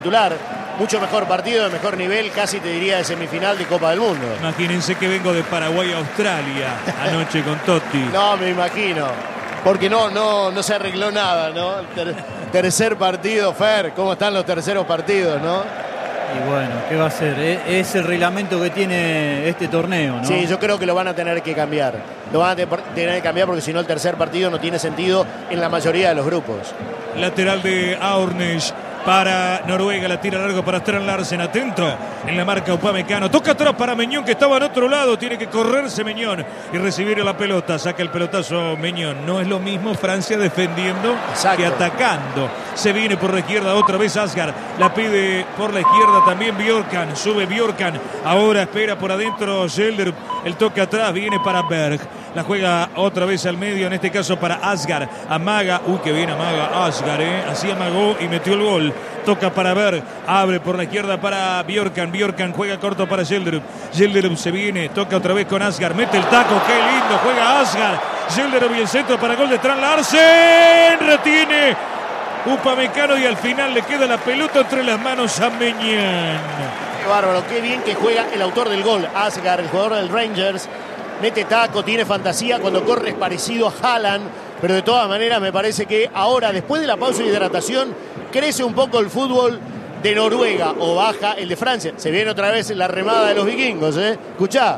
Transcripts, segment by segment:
Titular, mucho mejor partido, de mejor nivel, casi te diría de semifinal de Copa del Mundo. Imagínense que vengo de Paraguay a Australia anoche con Totti. No, me imagino, porque no se arregló nada, ¿no? Tercer partido, Fer, ¿cómo están los terceros partidos, no? Y bueno, ¿qué va a ser? Es el reglamento que tiene este torneo, ¿no? Sí, yo creo que lo van a tener que cambiar. Lo van a tener que cambiar porque si no el tercer partido no tiene sentido en la mayoría de los grupos. Lateral de Aurnes para Noruega, la tira largo para Strand Larsen, atento en la marca Upamecano, toca atrás para Meñón que estaba en otro lado, tiene que correrse Meñón y recibir la pelota, saca el pelotazo Meñón. No es lo mismo Francia defendiendo que atacando. Se viene por la izquierda otra vez Asgard, la pide por la izquierda también Bjorkan, sube Bjorkan, ahora espera por adentro Schelder, el toque atrás viene para Berg. La juega otra vez al medio, en este caso para Asgard. Amaga, uy, que bien amaga Asgard, así amagó y metió el gol. Toca para Berg, abre por la izquierda para Bjorkan. Bjorkan juega corto para Schelderup. Schelderup se viene, toca otra vez con Asgard. Mete el taco, qué lindo, juega Asgard. Schelderup y el centro para gol de Strand Larsen. Retiene Upamecano y al final le queda la pelota entre las manos a Meñón. Qué bárbaro, qué bien que juega el autor del gol, Asgard, el jugador del Rangers. Mete taco, tiene fantasía, cuando corre es parecido a Haaland, pero de todas maneras me parece que ahora, después de la pausa de hidratación, crece un poco el fútbol de Noruega, o baja el de Francia. Se viene otra vez la remada de los vikingos, ¿eh? Escuchá.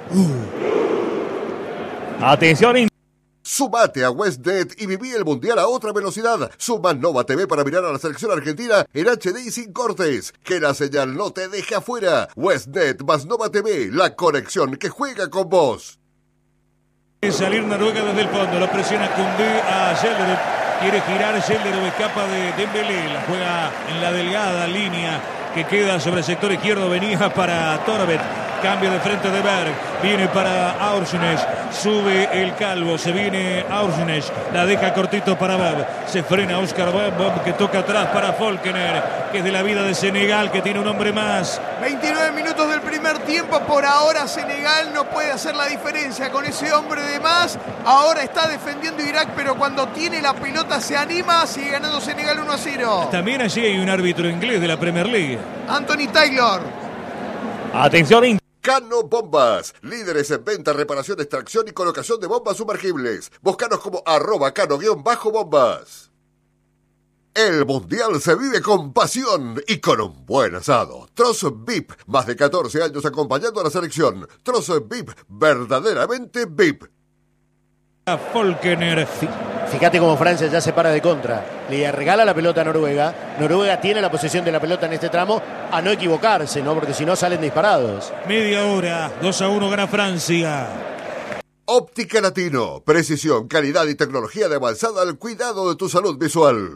Atención. Sumate a WestNet y viví el Mundial a otra velocidad. Suma Nova TV para mirar a la selección argentina en HD y sin cortes. Que la señal no te deje afuera. WestNet más Nova TV, la conexión que juega con vos. Salir Noruega desde el fondo, lo presiona Koundé a Schelderup. Quiere girar Schelderup, escapa de Dembélé. La juega en la delgada línea que queda sobre el sector izquierdo. Venía para Torvet. Cambio de frente de Berg, viene para Aursnes, sube el calvo, se viene Aursnes, la deja cortito para Bab, se frena Oscar Bab que toca atrás para Folkener, que es de la vida de Senegal, que tiene un hombre más. 29 minutos del primer tiempo, por ahora Senegal no puede hacer la diferencia con ese hombre de más, ahora está defendiendo Irak, pero cuando tiene la pelota se anima, sigue ganando Senegal 1-0. También allí hay un árbitro inglés de la Premier League. Anthony Taylor. Atención. Cano Bombas, líderes en venta, reparación, extracción y colocación de bombas sumergibles. Búscanos como @cano_bombas. El Mundial se vive con pasión y con un buen asado. Trozo VIP, más de 14 años acompañando a la selección. Trozo VIP, verdaderamente VIP. A Folkener. Fíjate cómo Francia ya se para de contra. Le regala la pelota a Noruega. Noruega tiene la posesión de la pelota en este tramo, a no equivocarse, ¿no? Porque si no salen disparados. Media hora, 2-1 gana Francia. Óptica Latino, precisión, calidad y tecnología de avanzada al cuidado de tu salud visual.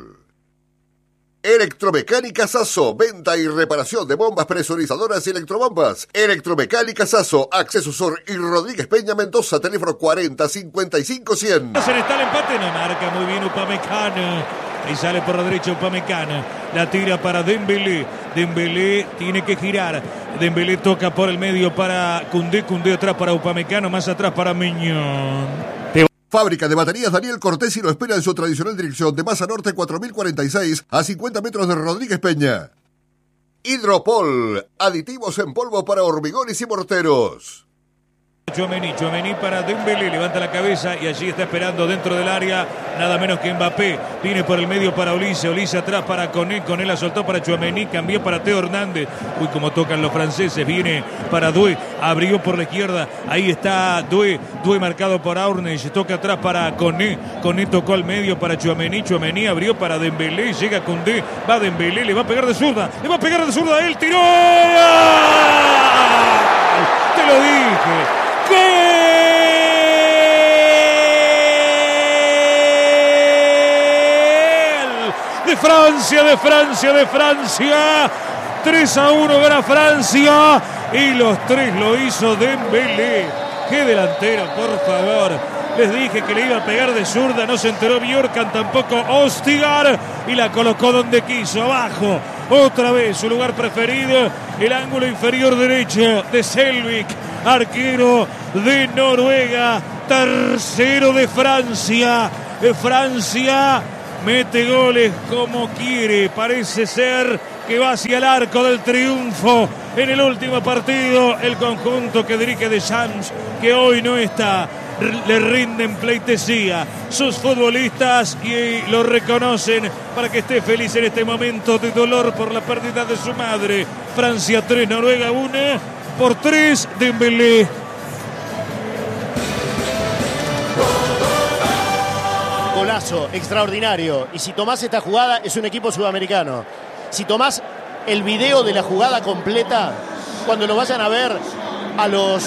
Electromecánica Sasso, venta y reparación de bombas presurizadoras y electrobombas. Electromecánica Sasso, Acceso Sur y Rodríguez Peña Mendoza, teléfono 40 55 100. Está el empate, no marca muy bien Upamecano. Y sale por la derecha Upamecano. La tira para Dembélé. Dembélé tiene que girar. Dembélé toca por el medio para Koundé. Koundé atrás para Upamecano, más atrás para Meñón. Fábrica de baterías Daniel Cortesi lo espera en su tradicional dirección de Maza Norte 4046 a 50 metros de Rodríguez Peña. Hidropol, aditivos en polvo para hormigones y morteros. Tchouaméni para Dembélé, levanta la cabeza y allí está esperando dentro del área nada menos que Mbappé. Viene por el medio para Olise atrás para Koné la soltó para Tchouaméni, cambió para Teo Hernández. Uy, como tocan los franceses, viene para Doué, abrió por la izquierda, ahí está Doué marcado por Aurnes, toca atrás para Koné tocó al medio para Tchouaméni abrió para Dembélé, llega Koundé, va Dembélé, le va a pegar de zurda, él tiró. Te lo dije. ¡Gol de Francia! 3-1 gana Francia y los tres lo hizo Dembélé. ¡Qué delantero, por favor! Les dije que le iba a pegar de zurda, no se enteró Bjorkan, tampoco Ostigar, y la colocó donde quiso, abajo. Otra vez su lugar preferido, el ángulo inferior derecho de Selvik, arquero de Noruega, tercero de Francia. Francia mete goles como quiere, parece ser que va hacia el arco del triunfo en el último partido. El conjunto que dirige Deschamps, que hoy no está, le rinden pleitesía sus futbolistas y lo reconocen para que esté feliz en este momento de dolor por la pérdida de su madre. Francia 3, Noruega 1, por 3 Dembélé. Golazo extraordinario. Y si tomás esta jugada, es un equipo sudamericano. Si tomás el video de la jugada completa, cuando lo vayan a ver a los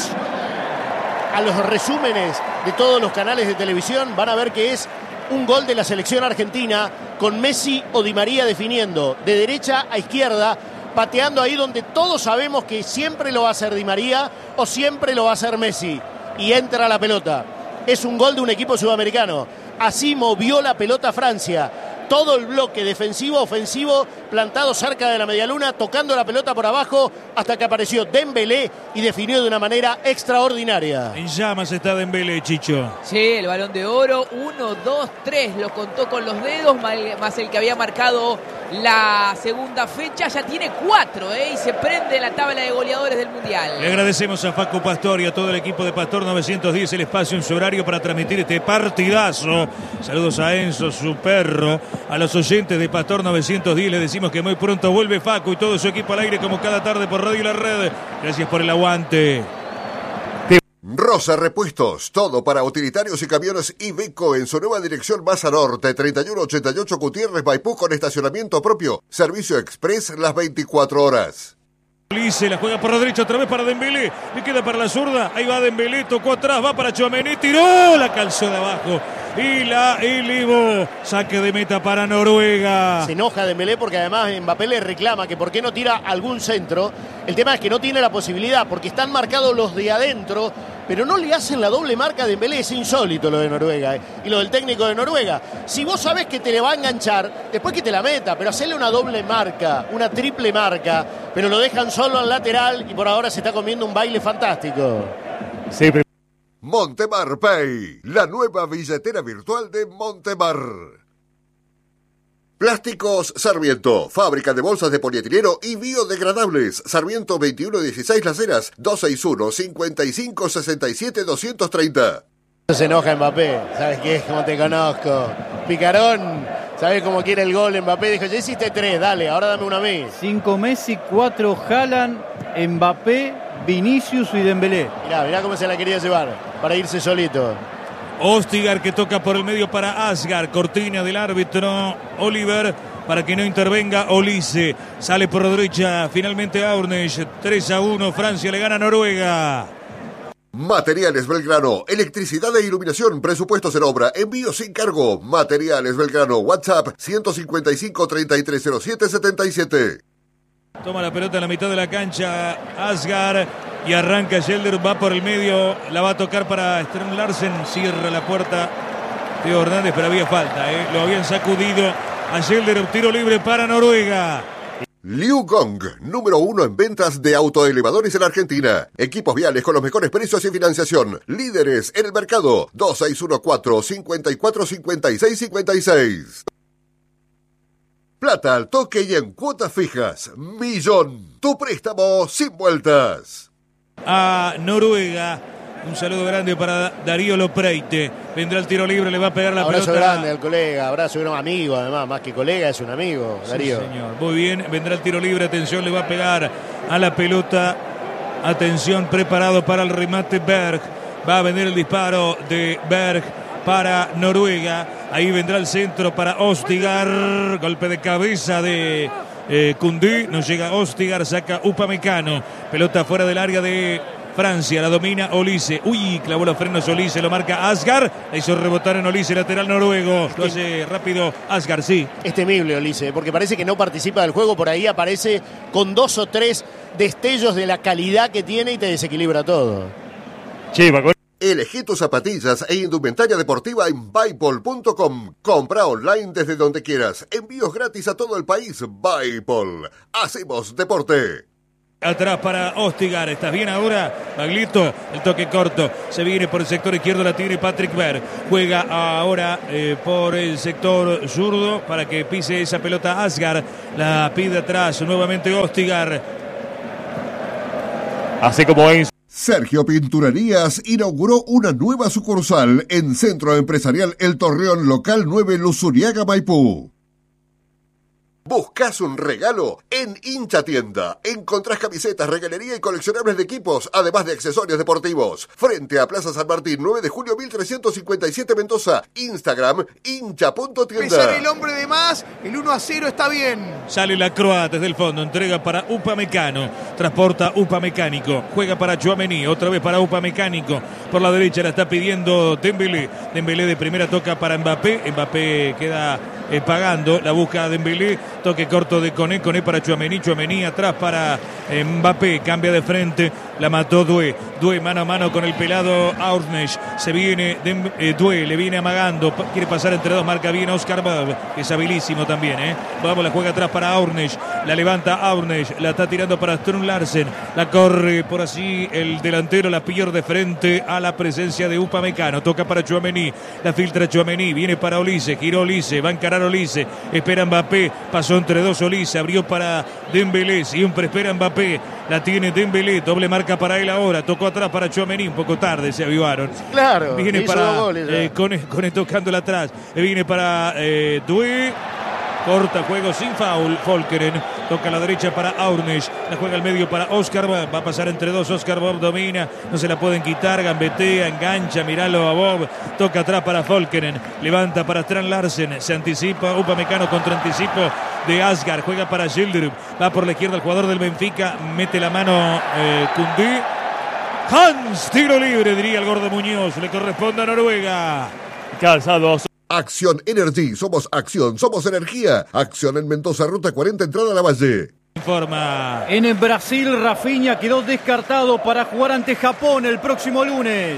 resúmenes de todos los canales de televisión, van a ver que es un gol de la selección argentina con Messi o Di María definiendo de derecha a izquierda, pateando ahí donde todos sabemos que siempre lo va a hacer Di María o siempre lo va a hacer Messi, y entra la pelota. Es un gol de un equipo sudamericano. Así movió la pelota Francia. Todo el bloque defensivo-ofensivo plantado cerca de la medialuna, tocando la pelota por abajo hasta que apareció Dembélé y definió de una manera extraordinaria. En llamas está Dembélé, Chicho. Sí, el Balón de Oro, 1, 2, 3, lo contó con los dedos, más el que había marcado la segunda fecha, ya tiene 4, y se prende la tabla de goleadores del Mundial. Le agradecemos a Facu Pastor y a todo el equipo de Pastor 910 el espacio en su horario para transmitir este partidazo. Saludos a Enzo, su perro. A los oyentes de Pastor 910 les decimos que muy pronto vuelve Facu y todo su equipo al aire como cada tarde por Radio La Red. Gracias por el aguante. Rosa Repuestos, todo para utilitarios y camiones Iveco en su nueva dirección Maza Norte, 3188 Gutiérrez Maipú, con estacionamiento propio, servicio express las 24 horas. Olise la juega por la derecha otra vez para Dembélé, le queda para la zurda, ahí va Dembélé, tocó atrás, va para Tchouaméni, tiró, la calzó de abajo y la elevó. Saque de meta para Noruega. Se enoja Dembélé porque además Mbappé le reclama que por qué no tira algún centro. El tema es que no tiene la posibilidad porque están marcados los de adentro, pero no le hacen la doble marca a Dembélé. Es insólito lo de Noruega y lo del técnico de Noruega. Si vos sabés que te le va a enganchar, después que te la meta, pero hacerle una doble marca, una triple marca, pero lo dejan solo al lateral y por ahora se está comiendo un baile fantástico. Sí, pero... Montemar Pay, la nueva billetera virtual de Montemar. Plásticos Sarmiento, fábrica de bolsas de polietileno y biodegradables. Sarmiento 2116 Las Heras, 261-5567-230. Se enoja Mbappé, ¿sabes qué? Como te conozco. Picarón, ¿sabes cómo quiere el gol Mbappé? Dijo, ya hiciste 3, dale, ahora dame una a mí. 5 Messi, 4 Haaland, Mbappé, Vinicius y Dembélé. Mirá cómo se la quería llevar para irse solito. Ostigar que toca por el medio para Asgar. Cortina del árbitro Oliver para que no intervenga Olise. Sale por la derecha finalmente Aurnes. 3-1. Francia le gana a Noruega. Materiales Belgrano, electricidad e iluminación, presupuestos en obra, envío sin cargo. Materiales Belgrano, WhatsApp 155-3307-77. Toma la pelota en la mitad de la cancha Asgar y arranca Yelder, va por el medio, la va a tocar para Strøm Larsen, cierra la puerta Teo Hernández, pero había falta, lo habían sacudido a Yelder, tiro libre para Noruega. Liu Gong, número 1 en ventas de autoelevadores en Argentina. Equipos viales con los mejores precios y financiación. Líderes en el mercado. 2614-545656. Plata al toque y en cuotas fijas. Millón. Tu préstamo sin vueltas. A Noruega. Un saludo grande para Darío Lopreite. Vendrá el tiro libre, le va a pegar la abrazo pelota. Abrazo grande al colega, abrazo de un amigo, además, más que colega, es un amigo, Darío. Sí, señor. Muy bien, vendrá el tiro libre, atención, le va a pegar a la pelota. Atención, preparado para el remate Berg. Va a venir el disparo de Berg para Noruega. Ahí vendrá el centro para Ostigar. Golpe de cabeza de Koundé. No llega Ostigar, saca Upamecano. Pelota fuera del área de Francia, la domina Olise. Uy, clavó los frenos Olise, lo marca Asgar. La hizo rebotar en Olise, lateral noruego. Lo hace rápido Asgar, sí. Es temible Olise, porque parece que no participa del juego. Por ahí aparece con 2 o 3 destellos de la calidad que tiene y te desequilibra todo. Elegí tus zapatillas e indumentaria deportiva en Buypol.com. Compra online desde donde quieras. Envíos gratis a todo el país. Buypol. Hacemos deporte. Atrás para Ostigar, ¿estás bien ahora? Baglietto, el toque corto, se viene por el sector izquierdo, la tiene Patrick Berg, juega ahora por el sector zurdo para que pise esa pelota Asgard, la pide atrás, nuevamente Ostigar. Así como es. Sergio Pinturerías inauguró una nueva sucursal en Centro Empresarial El Torreón, local 9, Luzuriaga, Maipú. ¿Buscas un regalo? En Hincha Tienda encontrás camisetas, regalería y coleccionables de equipos, además de accesorios deportivos. Frente a Plaza San Martín, 9 de julio 1357 Mendoza. Instagram, hincha.tienda. Pesar el hombre de más, el 1-0 está bien. Sale la Croa desde el fondo, entrega para Upamecano, transporta Upamecánico, juega para Tchouaméni, otra vez para Upamecánico, por la derecha la está pidiendo Dembélé, Dembélé de primera toca para Mbappé, Mbappé queda pagando, la busca Dembélé, toque corto de Koné, Koné para Tchouaméni, Tchouaméni atrás para Mbappé, cambia de frente, la mató Doué, Doué mano a mano con el pelado Aurnesh, se viene Doué, le viene amagando, quiere pasar entre dos, marca bien Oscar Bob, que es habilísimo también, vamos, la juega atrás para Aurnesh, la levanta Aurnesh, la está tirando para Strun Larsen, la corre por así el delantero, la pierde frente a la presencia de Upamecano, toca para Tchouaméni, la filtra Tchouaméni, viene para Olise, giró Olise, va a encarar Olise, espera Mbappé, pasó entre dos Olise, abrió para Dembélé, siempre espera Mbappé, la tiene Dembélé, doble marca para él ahora, tocó atrás para Tchouaméni, un poco tarde se avivaron. Claro, viene para Koné tocándola atrás, viene para Doué. Corta juego sin foul, Folkeren toca a la derecha para Aurnesh, la juega al medio para Oscar Bob, va a pasar entre dos, Oscar Bob domina, no se la pueden quitar, gambetea, engancha, miralo a Bob, toca atrás para Folkeren, levanta para Strand Larsen, se anticipa, Upamecano contra anticipo de Asgard, juega para Gilderup, va por la izquierda el jugador del Benfica, mete la mano Koundé, Hans, tiro libre, diría el gordo Muñoz, le corresponde a Noruega. Calzados. Acción Energy, somos acción, somos energía. Acción en Mendoza, ruta 40, entrada a la Valle. Informa. En Brasil, Rafinha quedó descartado para jugar ante Japón el próximo lunes.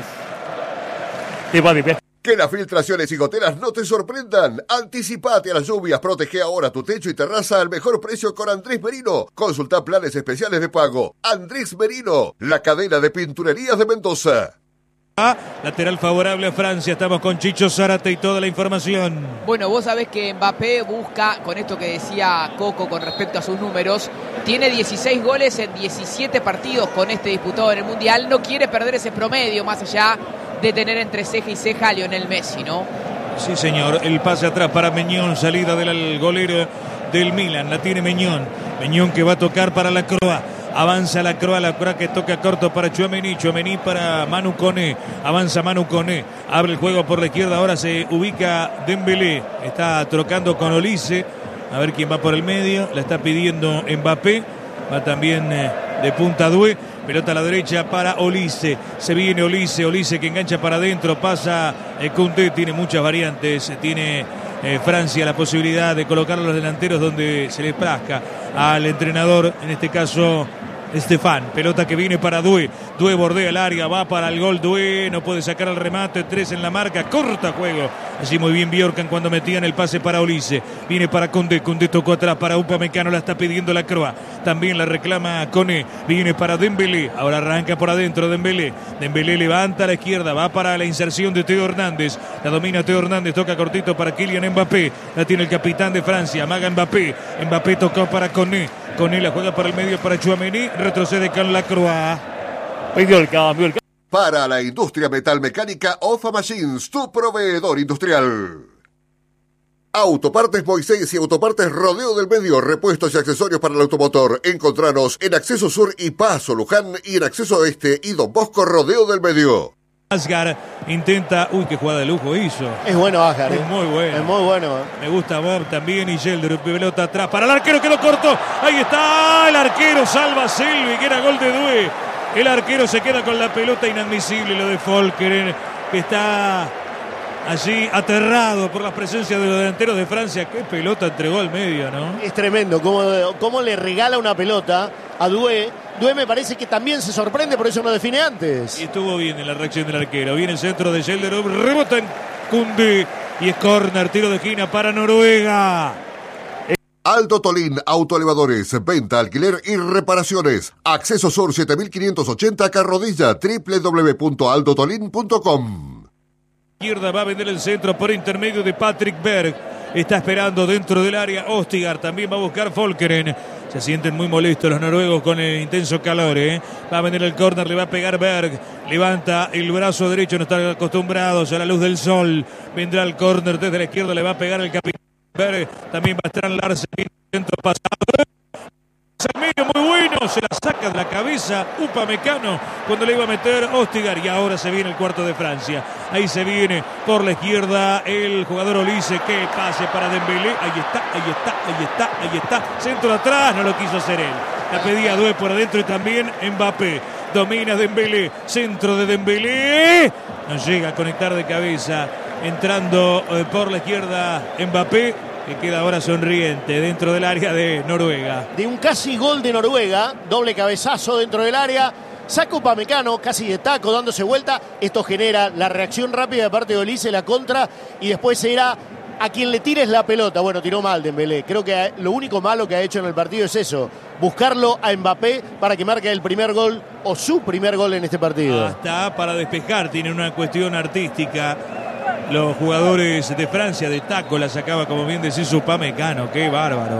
Que las filtraciones y goteras no te sorprendan. Anticipate a las lluvias, protege ahora tu techo y terraza al mejor precio con Andrés Merino. Consulta planes especiales de pago. Andrés Merino, la cadena de pinturerías de Mendoza. Lateral favorable a Francia, estamos con Chicho Zárate y toda la información. Bueno, vos sabés que Mbappé busca, con esto que decía Coco con respecto a sus números, tiene 16 goles en 17 partidos con este disputado en el Mundial, no quiere perder ese promedio más allá de tener entre ceja y ceja a Lionel Messi, ¿no? Sí, señor, el pase atrás para Meñón, salida del golero del Milan, la tiene Meñón, Meñón que va a tocar para la Croa. Avanza la Croa que toca corto para Tchouaméni, Tchouaméni para Manu Koné, avanza Manu Koné, abre el juego por la izquierda, ahora se ubica Dembélé, está trocando con Olise, a ver quién va por el medio, la está pidiendo Mbappé, va también de punta Doué, pelota a la derecha para Olise, se viene Olise que engancha para adentro, pasa Koundé, tiene muchas variantes, tiene Francia la posibilidad de colocar a los delanteros donde se les plazca al entrenador, en este caso Estefan, pelota que viene para Doué, Doué bordea el área, va para el gol Doué, no puede sacar el remate, 3 en la marca, corta juego, así muy bien Bjorkan cuando metían el pase para Olise, viene para Koundé tocó atrás para Upamecano, la está pidiendo la Croa, también la reclama Koné, viene para Dembélé, ahora arranca por adentro Dembélé levanta a la izquierda, va para la inserción de Teo Hernández, la domina Teo Hernández, toca cortito para Kylian Mbappé, la tiene el capitán de Francia, amaga Mbappé tocó para Koné la juega para el medio para Tchouaméni, retrocede con la Croa. Para la industria metalmecánica, Ofa Machines, tu proveedor industrial. Autopartes Moisés y Autopartes Rodeo del Medio, repuestos y accesorios para el automotor. Encontranos en Acceso Sur y Paso Luján y en Acceso Este y Don Bosco Rodeo del Medio. Asgard intenta, qué jugada de lujo hizo. Es bueno Asgard. Es muy bueno. Es muy bueno. Me gusta Bob también y Gelder, pelota atrás para el arquero, quedó corto. Ahí está, el arquero salva a Selvi, que era gol de Doué. El arquero se queda con la pelota, inadmisible lo de Folkeren, que está allí aterrado por la presencia de los delanteros de Francia. Qué pelota entregó al medio, ¿no? Es tremendo cómo le regala una pelota a Doué. Doué me parece que también se sorprende, por eso no define antes. Y estuvo bien en la reacción del arquero. Viene el centro de Gelderup, rebota en Koundé y es córner, tiro de esquina para Noruega. Aldo Tolín Autoelevadores, venta, alquiler y reparaciones. Acceso Sur 7580 Carrodilla, www.aldotolin.com. Izquierda va a vender el centro por intermedio de Patrick Berg. Está esperando dentro del área Ostigar. También va a buscar Folkeren. Se sienten muy molestos los noruegos con el intenso calor. Va a vender el córner, le va a pegar Berg. Levanta el brazo derecho, no están acostumbrados a la luz del sol. Vendrá el córner desde la izquierda, le va a pegar el capitán Berg. También va a estar Larsen, centro pasado. Medio muy bueno, se la saca de la cabeza Upamecano cuando le iba a meter Ostigar, y ahora se viene el cuarto de Francia. Ahí se viene por la izquierda el jugador Olise, que pase para Dembélé, ahí está, centro atrás, no lo quiso hacer él, la pedía Doué por adentro y también Mbappé. Domina Dembélé, centro de Dembélé, no llega a conectar de cabeza, entrando por la izquierda Mbappé, que queda ahora sonriente dentro del área de Noruega. De un casi gol de Noruega, doble cabezazo dentro del área, saca Upamecano casi de taco dándose vuelta. Esto genera la reacción rápida de parte de Olise, la contra, y después será a quien le tires la pelota. Bueno, tiró mal Dembélé. Creo que lo único malo que ha hecho en el partido es eso, buscarlo a Mbappé para que marque el primer gol o su primer gol en este partido. Hasta para despejar, tiene una cuestión artística. Los jugadores de Francia de taco la sacaba, como bien decís, Upamecano. Qué bárbaro,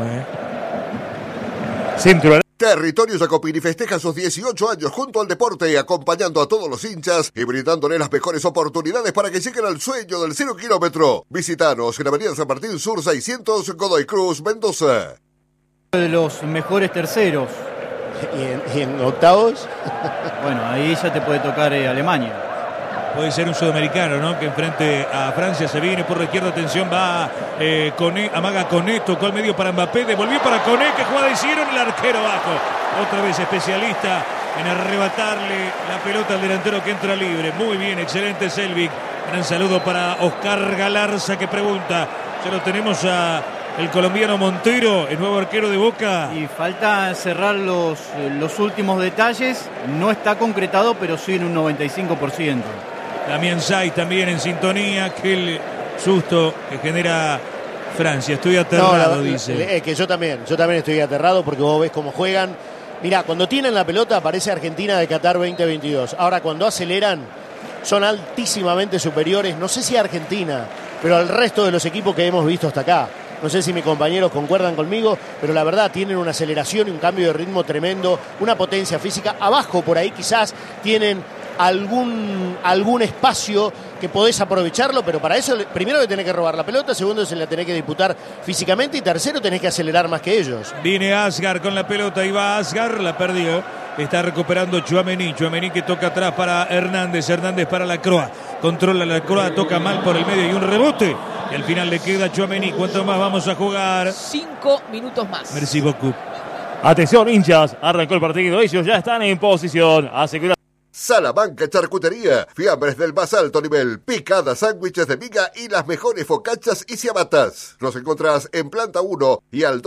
Centro. Territorio Jacopini festeja sus 18 años junto al deporte, acompañando a todos los hinchas y brindándole las mejores oportunidades para que lleguen al sueño del 0 kilómetro. Visítanos en Avenida San Martín Sur 600, Godoy Cruz, Mendoza. De los mejores terceros. ¿Y en octavos? Bueno, ahí ya te puede tocar Alemania. Puede ser un sudamericano, ¿no? Que enfrente a Francia. Se viene por la izquierda, atención, va Koné, amaga Koné, tocó al medio para Mbappé, devolvió para Koné, que jugada hicieron, el arquero abajo. Otra vez especialista en arrebatarle la pelota al delantero que entra libre. Muy bien, excelente Selvig. Gran saludo para Oscar Galarza, que pregunta, ya lo tenemos a el colombiano Montero, el nuevo arquero de Boca. Y falta cerrar los últimos detalles. No está concretado, pero sí en un 95%. Damián Saiz también en sintonía. Aquel susto que genera Francia. Estoy aterrado, dice. Es que yo también estoy aterrado porque vos ves cómo juegan. Mirá, cuando tienen la pelota parece Argentina de Qatar 2022. Ahora, cuando aceleran, son altísimamente superiores, no sé si a Argentina, pero al resto de los equipos que hemos visto hasta acá. No sé si mis compañeros concuerdan conmigo, pero la verdad tienen una aceleración y un cambio de ritmo tremendo, una potencia física. Abajo por ahí quizás tienen algún espacio que podés aprovecharlo, pero para eso primero le tenés que robar la pelota, segundo se la tenés que disputar físicamente y tercero tenés que acelerar más que ellos. Viene Asgar con la pelota y va Asgar, la perdió. Está recuperando Tchouaméni que toca atrás para Hernández para Lacroix. Controla Lacroix, toca mal por el medio y un rebote. Y al final le queda Tchouaméni. ¿Cuánto más vamos a jugar? 5 minutos más. Merci beaucoup. Atención, hinchas, arrancó el partido. Ellos ya están en posición. Asegurar. Salamanca Charcutería, fiambres del más alto nivel, picadas, sándwiches de miga y las mejores focachas y ciabatas. Los encontrás en Planta 1 y al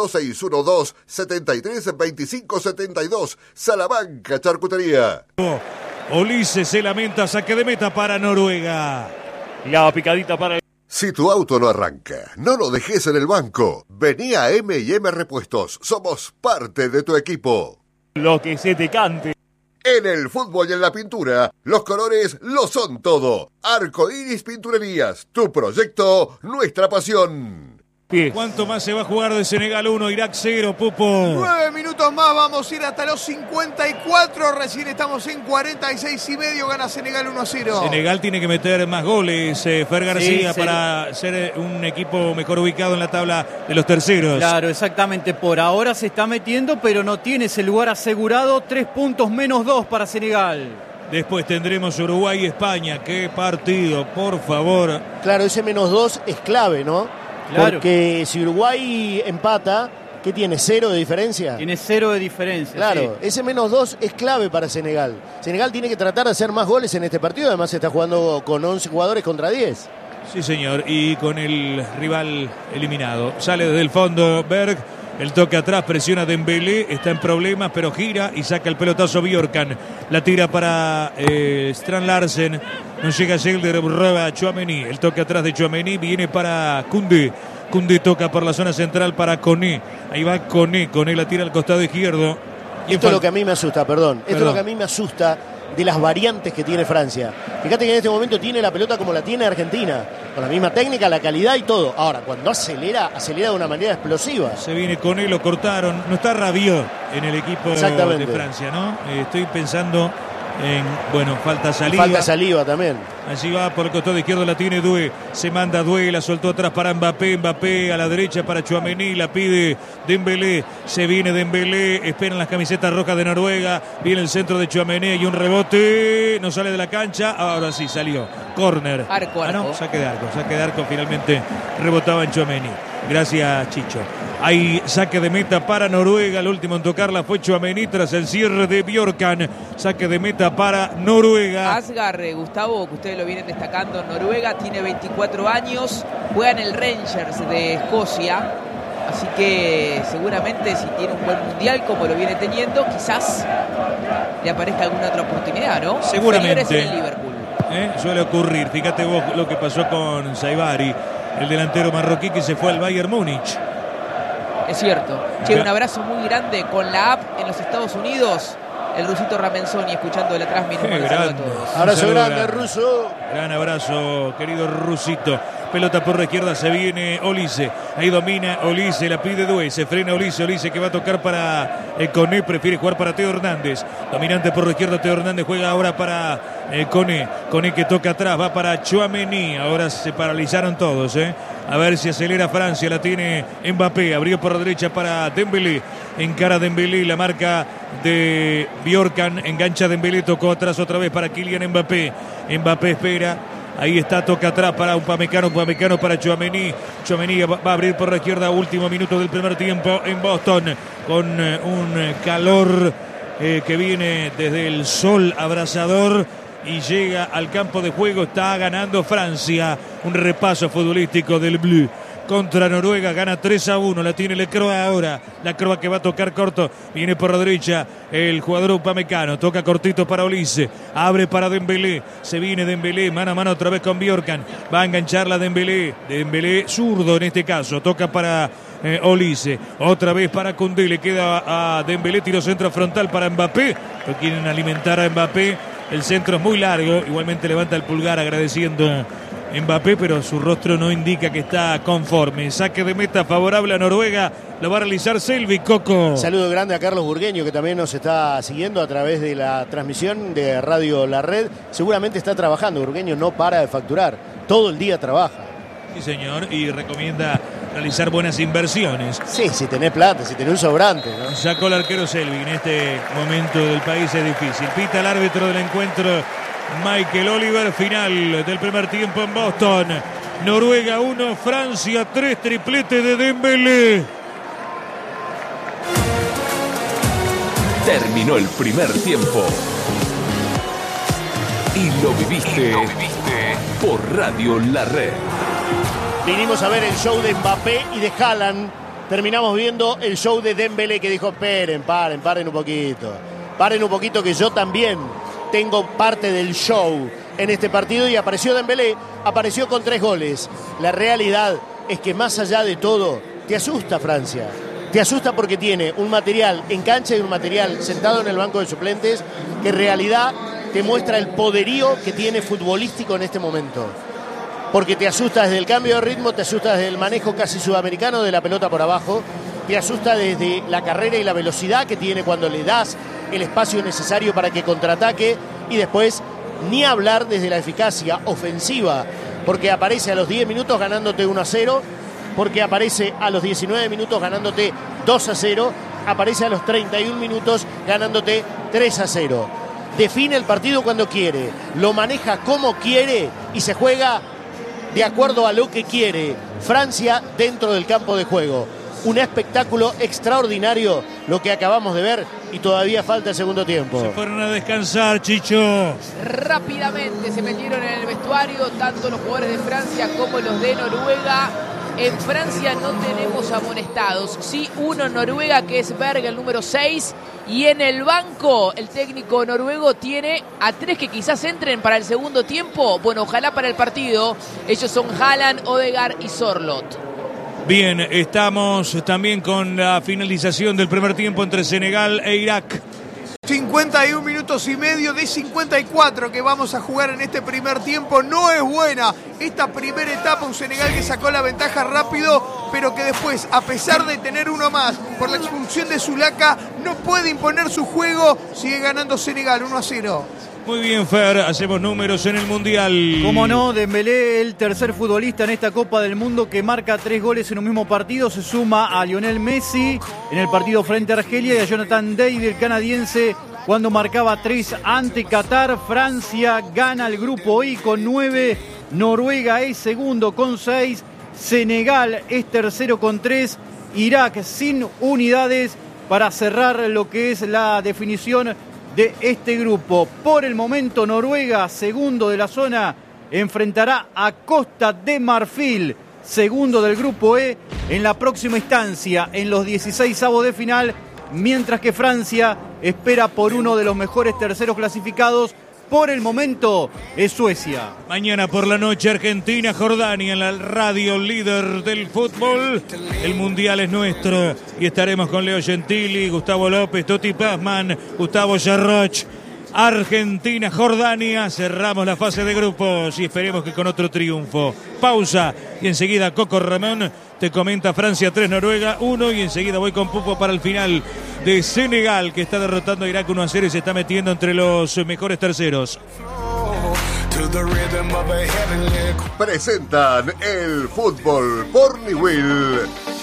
2612-732572. Salamanca Charcutería. Ulises se lamenta, saque de meta para Noruega. La picadita para el... Si tu auto no arranca, no lo dejes en el banco. Vení a M&M Repuestos, somos parte de tu equipo. Lo que se te cante. En el fútbol y en la pintura, los colores lo son todo. Arcoiris Pinturerías, tu proyecto, nuestra pasión. ¿Cuánto más se va a jugar de Senegal 1, Irak 0, Pupo? 9 minutos más, vamos a ir hasta los 54, recién estamos en 46 y medio, gana Senegal 1-0. Senegal tiene que meter más goles, Fer García, Sí, para ser un equipo mejor ubicado en la tabla de los terceros. Claro, exactamente, por ahora se está metiendo, pero no tiene ese lugar asegurado. 3 puntos menos 2 para Senegal. Después tendremos Uruguay y España. Qué partido, por favor. Claro, ese -2 es clave, ¿no? Claro. Porque si Uruguay empata, ¿qué tiene? ¿0 de diferencia? Tiene 0 de diferencia. Claro, sí. ese -2 es clave para Senegal. Senegal tiene que tratar de hacer más goles en este partido, además está jugando con 11 jugadores contra 10. Sí, señor, y con el rival eliminado. Sale desde el fondo Berg, el toque atrás, presiona Dembélé, está en problemas, pero gira y saca el pelotazo Bjorkan. La tira para Strand Larsen. No llega Gelder, roba Tchouaméni. El toque atrás de Tchouaméni viene para Koundé. Koundé toca por la zona central para Koné. Ahí va Koné. Koné la tira al costado izquierdo. Esto es lo que a mí me asusta, perdón. Esto es lo que a mí me asusta de las variantes que tiene Francia. Fíjate que en este momento tiene la pelota como la tiene Argentina. Con la misma técnica, la calidad y todo. Ahora, cuando acelera de una manera explosiva. Se viene Koné, lo cortaron. No está Rabiot en el equipo de Francia, ¿no? Estoy pensando en, falta Saliba. Falta Saliba también. Allí va por el costado izquierdo, la tiene Doué. Se manda Doué, la soltó atrás para Mbappé. Mbappé a la derecha para Tchouaméni, la pide Dembélé. Se viene Dembélé, esperan las camisetas rojas de Noruega. Viene el centro de Tchouaméni y un rebote. No sale de la cancha. Ahora sí, salió. Córner. Arco. No, saque de arco. Finalmente rebotaba en Tchouaméni. Gracias, Chicho. Hay saque de meta para Noruega. El último en tocarla fue Tchouaméni tras el cierre de Bjorkan. Saque de meta para Noruega. Asgar, Gustavo, que ustedes lo vienen destacando, Noruega tiene 24 años, juega en el Rangers de Escocia, así que seguramente si tiene un buen mundial como lo viene teniendo, quizás le aparezca alguna otra oportunidad, ¿no? Seguramente. En el Liverpool. Suele ocurrir. Fíjate vos lo que pasó con Saibari, el delantero marroquí que se fue al Bayern Múnich. Es cierto. Che, un abrazo muy grande con la app en los Estados Unidos. El rusito Ramenzoni escuchando de la transmisión. A todos. Abrazo grande, ruso. Gran abrazo, querido rusito. Pelota por la izquierda, se viene Olise. Ahí domina Olise, la pide Doué. Se frena Olise que va a tocar para Koné. Prefiere jugar para Teo Hernández. Dominante por la izquierda, Teo Hernández juega ahora para Koné. Koné que toca atrás, va para Tchouaméni. Ahora se paralizaron todos, A ver si acelera Francia, la tiene Mbappé. Abrió por la derecha para Dembélé. Encara Dembélé, la marca de Bjorkan. Engancha Dembélé, tocó atrás otra vez para Kylian Mbappé. Mbappé espera. Ahí está, toca atrás para Upamecano para Tchouaméni. Tchouaméni va a abrir por la izquierda, último minuto del primer tiempo en Boston, con un calor que viene desde el sol abrasador y llega al campo de juego. Está ganando Francia. Un repaso futbolístico del Bleu contra Noruega, gana 3-1, la tiene Lecroa ahora, la Croa que va a tocar corto, viene por la derecha el jugador Upamecano, toca cortito para Olise, abre para Dembélé, se viene Dembélé, mano a mano otra vez con Bjorkan, va a engancharla Dembélé zurdo en este caso, toca para Olise, otra vez para Koundé, le queda a Dembélé, tiro centro frontal para Mbappé, lo quieren alimentar a Mbappé, el centro es muy largo, igualmente levanta el pulgar agradeciendo Mbappé, pero su rostro no indica que está conforme. Saque de meta favorable a Noruega, lo va a realizar Selvi, Coco. Saludo grande a Carlos Burgueño, que también nos está siguiendo a través de la transmisión de Radio La Red. Seguramente está trabajando, Burgueño no para de facturar, todo el día trabaja. Sí, señor, y recomienda realizar buenas inversiones. Sí, si tenés plata, si tenés un sobrante, ¿no? Sacó el arquero Selvi, en este momento del país es difícil. Pita el árbitro del encuentro, Michael Oliver. Final del primer tiempo en Boston. Noruega 1, Francia 3, triplete de Dembélé. Terminó el primer tiempo. Y lo viviste por Radio La Red. Vinimos a ver el show de Mbappé y de Haaland. Terminamos viendo el show de Dembélé, que dijo, paren un poquito. Paren un poquito, que yo también tengo parte del show en este partido. Y apareció Dembélé, apareció con 3 goles. La realidad es que más allá de todo, te asusta Francia. Te asusta porque tiene un material en cancha y un material sentado en el banco de suplentes que en realidad te muestra el poderío que tiene futbolístico en este momento. Porque te asusta desde el cambio de ritmo, te asusta desde el manejo casi sudamericano de la pelota por abajo, te asusta desde la carrera y la velocidad que tiene cuando le das el espacio necesario para que contraataque, y después ni hablar desde la eficacia ofensiva, porque aparece a los 10 minutos ganándote 1-0, porque aparece a los 19 minutos ganándote 2-0, aparece a los 31 minutos ganándote 3-0. Define el partido cuando quiere, lo maneja como quiere y se juega de acuerdo a lo que quiere. Francia dentro del campo de juego. Un espectáculo extraordinario lo que acabamos de ver, y todavía falta el segundo tiempo. Se fueron a descansar, Chicho. Rápidamente se metieron en el vestuario tanto los jugadores de Francia como los de Noruega. En Francia no tenemos amonestados. Sí, uno en Noruega, que es Berg, el número 6. Y en el banco, el técnico noruego tiene a 3 que quizás entren para el segundo tiempo. Bueno, ojalá para el partido. Ellos son Haaland, Odegaard y Sorloth. Bien, estamos también con la finalización del primer tiempo entre Senegal e Irak. 51 minutos y medio de 54 que vamos a jugar en este primer tiempo. No es buena esta primera etapa, un Senegal que sacó la ventaja rápido, pero que después, a pesar de tener uno más por la expulsión de Zulaka, no puede imponer su juego. Sigue ganando Senegal 1-0. Muy bien, Fer, hacemos números en el Mundial. Cómo no, Dembélé, el tercer futbolista en esta Copa del Mundo que marca 3 goles en un mismo partido, se suma a Lionel Messi en el partido frente a Argelia y a Jonathan David, el canadiense, cuando marcaba 3 ante Qatar. Francia gana el grupo I con 9, Noruega es segundo con 6, Senegal es tercero con 3, Irak sin unidades para cerrar lo que es la definición de este grupo. Por el momento, Noruega, segundo de la zona, enfrentará a Costa de Marfil, segundo del grupo E, en la próxima instancia, en los 16avos de final, mientras que Francia espera por uno de los mejores terceros clasificados. Por el momento es Suecia. Mañana por la noche, Argentina, Jordania, en la radio líder del fútbol. El Mundial es nuestro y estaremos con Leo Gentili, Gustavo López, Toti Pazman, Gustavo Yarroch. Argentina, Jordania, cerramos la fase de grupos y esperemos que con otro triunfo. Pausa y enseguida Coco Ramón te comenta Francia 3, Noruega 1 y enseguida voy con Pupo para el final de Senegal, que está derrotando a Irak 1-0 y se está metiendo entre los mejores terceros. Presentan el fútbol por Niwil.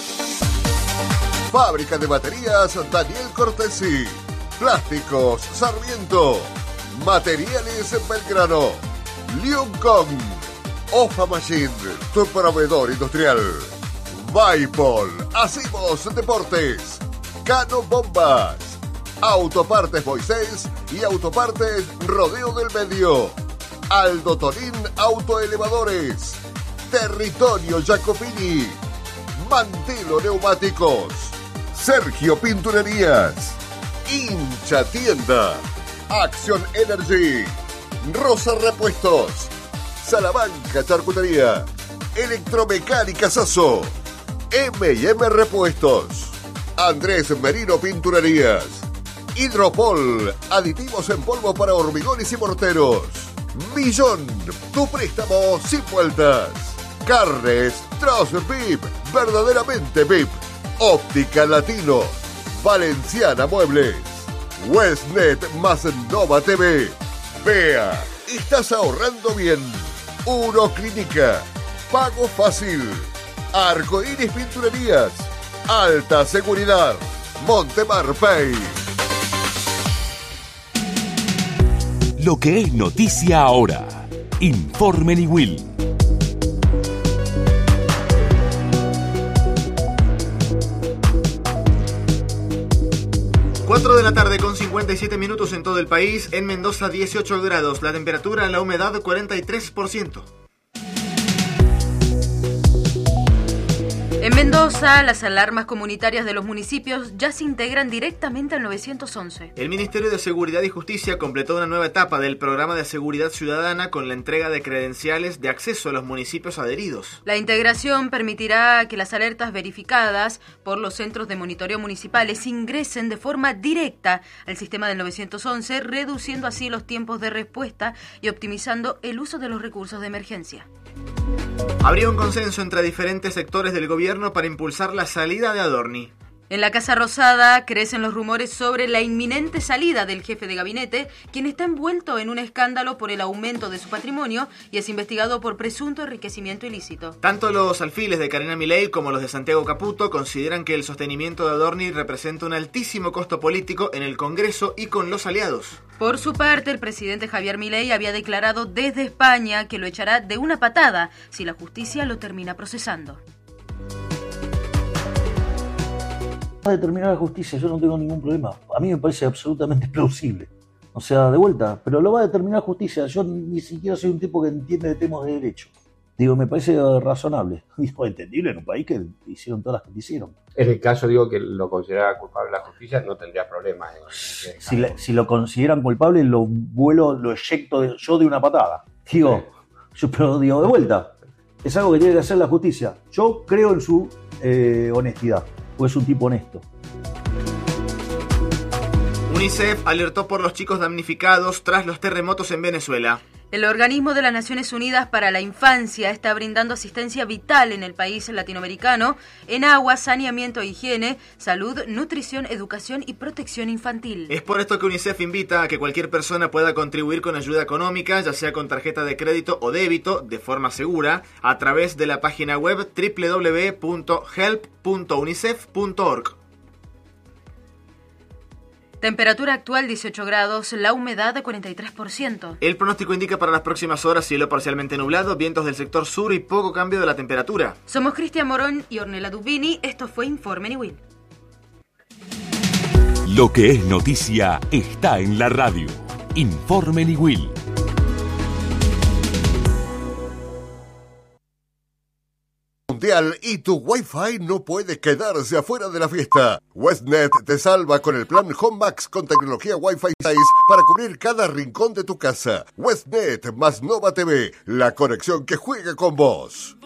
Fábrica de baterías Daniel Cortesi. Plásticos Sarmiento. Materiales Belgrano. Liuncon. Ofa Machine, tu proveedor industrial. Vaipol, hacemos deportes. Cano Bombas. Autopartes Moisés y Autopartes Rodeo del Medio. Aldo Tonín Autoelevadores. Territorio Jacopini. Mantelo Neumáticos. Sergio Pinturerías. Hincha Tienda. Acción Energy. Rosa Repuestos. Salamanca Charcutería. Electromecánica Sasso. M&M Repuestos. Andrés Merino Pinturerías. Hidropol. Aditivos en polvo para hormigones y morteros. Millón. Tu préstamo sin vueltas. Carnes Troz VIP. Verdaderamente VIP. Óptica Latino. Valenciana Muebles. Westnet más Nova TV. Vea, estás ahorrando bien. Uno Clínica. Pago fácil. Arcoíris Pinturerías. Alta seguridad. Montemar Pay. Lo que es noticia ahora. Informe Niwil. 4 de la tarde con 57 minutos en todo el país. En Mendoza 18 grados. La temperatura, la humedad 43%. En Mendoza, las alarmas comunitarias de los municipios ya se integran directamente al 911. El Ministerio de Seguridad y Justicia completó una nueva etapa del programa de seguridad ciudadana con la entrega de credenciales de acceso a los municipios adheridos. La integración permitirá que las alertas verificadas por los centros de monitoreo municipales ingresen de forma directa al sistema del 911, reduciendo así los tiempos de respuesta y optimizando el uso de los recursos de emergencia. Habría un consenso entre diferentes sectores del gobierno para impulsar la salida de Adorni. En la Casa Rosada crecen los rumores sobre la inminente salida del jefe de gabinete, quien está envuelto en un escándalo por el aumento de su patrimonio y es investigado por presunto enriquecimiento ilícito. Tanto los alfiles de Carina Milei como los de Santiago Caputo consideran que el sostenimiento de Adorni representa un altísimo costo político en el Congreso y con los aliados. Por su parte, el presidente Javier Milei había declarado desde España que lo echará de una patada si la justicia lo termina procesando. Va a determinar la justicia, yo no tengo ningún problema. A mí me parece absolutamente plausible. O sea, de vuelta, pero lo va a determinar la justicia. Yo ni siquiera soy un tipo que entiende de temas de derecho. Digo, me parece razonable. Digo, entendible en un país que hicieron todas las que hicieron. En el caso, digo, que lo considerara culpable la justicia, no tendría problemas. Si lo consideran culpable, lo eyecto yo de una patada. Digo, pero digo, de vuelta, es algo que tiene que hacer la justicia. Yo creo en su honestidad, porque es un tipo honesto. UNICEF alertó por los chicos damnificados tras los terremotos en Venezuela. El Organismo de las Naciones Unidas para la Infancia está brindando asistencia vital en el país latinoamericano en agua, saneamiento e higiene, salud, nutrición, educación y protección infantil. Es por esto que UNICEF invita a que cualquier persona pueda contribuir con ayuda económica, ya sea con tarjeta de crédito o débito, de forma segura, a través de la página web www.help.unicef.org. Temperatura actual 18 grados, la humedad 43%. El pronóstico indica para las próximas horas cielo parcialmente nublado, vientos del sector sur y poco cambio de la temperatura. Somos Cristian Morón y Ornella Dubini, esto fue Informe Niwil. Lo que es noticia está en la radio. Informe Niwil. Mundial y tu Wi-Fi no puede quedarse afuera de la fiesta. Westnet te salva con el plan Home Max con tecnología Wi-Fi 6 para cubrir cada rincón de tu casa. Westnet más Nova TV, la conexión que juega con vos.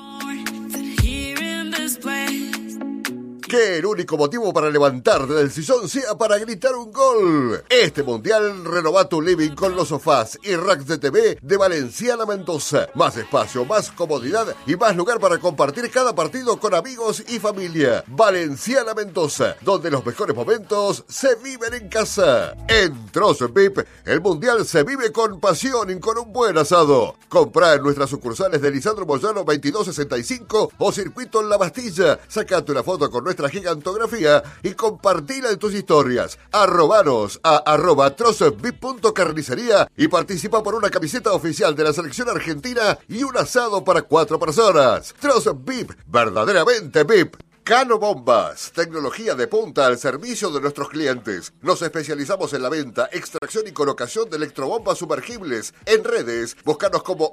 Que el único motivo para levantarte del sillón sea para gritar un gol. Este mundial renova tu living con los sofás y racks de TV de Valenciana Mendoza. Más espacio, más comodidad y más lugar para compartir cada partido con amigos y familia. Valenciana Mendoza, donde los mejores momentos se viven en casa. En Trozo VIP, el mundial se vive con pasión y con un buen asado. Comprá en nuestras sucursales de Lisandro Moyano 2265 o Circuito en La Bastilla. Sacate una foto con nuestra gigantografía y compartila en tus historias. Arrobanos a @trozovip.carnicería y participa por una camiseta oficial de la selección argentina y un asado para 4 personas. Trozo VIP, verdaderamente VIP. Cano Bombas, tecnología de punta al servicio de nuestros clientes. Nos especializamos en la venta, extracción y colocación de electrobombas sumergibles. En redes, búscanos como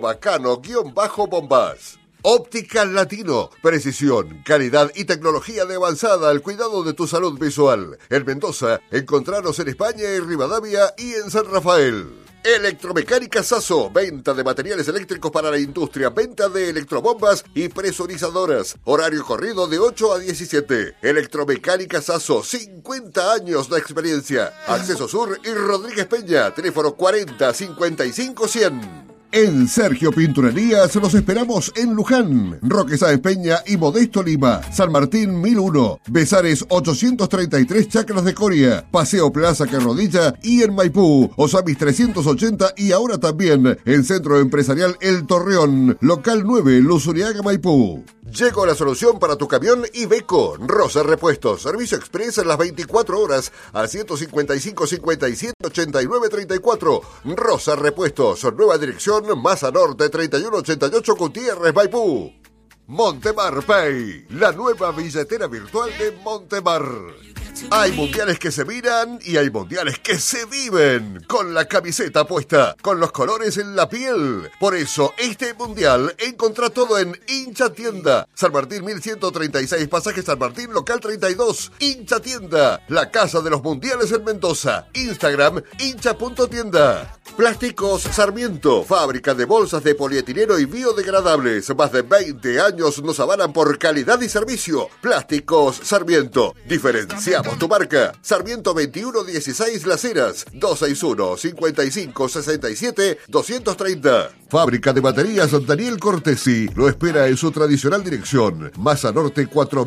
@cano_bombas. Óptica Latino, precisión, calidad y tecnología de avanzada al cuidado de tu salud visual. En Mendoza, encontranos en España y Rivadavia y en San Rafael. Electromecánica Sasso, venta de materiales eléctricos para la industria, venta de electrobombas y presurizadoras. Horario corrido de 8 a 17. Electromecánica Sasso, 50 años de experiencia. Acceso Sur y Rodríguez Peña, teléfono 40 55 100. En Sergio Pinturerías los esperamos en Luján, Roque Sáenz Peña y Modesto Lima, San Martín 1001, Besares 833 Chacras de Coria, Paseo Plaza Carrodilla y en Maipú, Osamis 380 y ahora también en Centro Empresarial El Torreón, Local 9, Luzuriaga, Maipú. Llegó la solución para tu camión Iveco, Rosa Repuestos, servicio express en las 24 horas al 155 57 89 34. Rosa Repuestos, nueva dirección, Maza Norte 3188 Gutiérrez, Maipú. Montemar Pay, la nueva billetera virtual de Montemar. Hay mundiales que se miran y hay mundiales que se viven con la camiseta puesta, con los colores en la piel. Por eso, este mundial encontrá todo en Hincha Tienda. San Martín 1136, pasaje San Martín, local 32. Hincha Tienda, la casa de los mundiales en Mendoza. Instagram, hincha.tienda. Plásticos Sarmiento, fábrica de bolsas de polietileno y biodegradables. Más de 20 años nos avalan por calidad y servicio. Plásticos Sarmiento, diferenciamos tu marca. Sarmiento 2116 Las Heras, 261 55 67 230. Fábrica de baterías Daniel Cortesi lo espera en su tradicional dirección. Maza Norte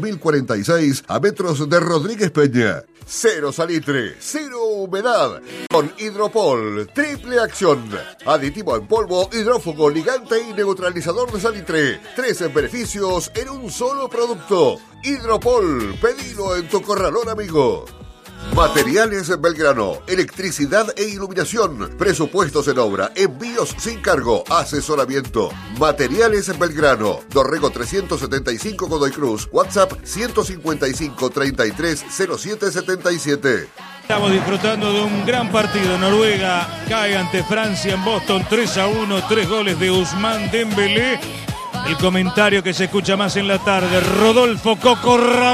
4046 a metros de Rodríguez Peña. Cero salitre, cero humedad. Con Hidropol, triple acción. Aditivo en polvo, hidrófugo, ligante y neutralizador de salitre. 13 beneficios en un solo producto. Hidropol, pedilo en tu corralón amigo. Materiales Belgrano, electricidad e iluminación, presupuestos en obra, envíos sin cargo, asesoramiento. Materiales Belgrano, Dorrego 375 Godoy Cruz, WhatsApp 155 33 07 77. Estamos disfrutando de un gran partido. Noruega cae ante Francia en Boston 3-1, 3 goles de Ousmane Dembélé. El comentario que se escucha más en la tarde. Rodolfo Coco Ramón.